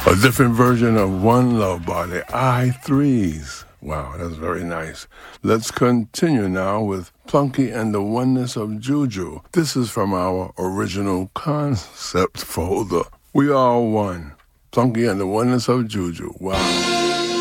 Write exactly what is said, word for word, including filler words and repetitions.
A different version of One Love by the I threes. Wow, that's very nice. Let's continue now with Plunky and the Oneness of Juju. This is from our original concept folder. We are one. Plunky and the Oneness of Juju. Wow.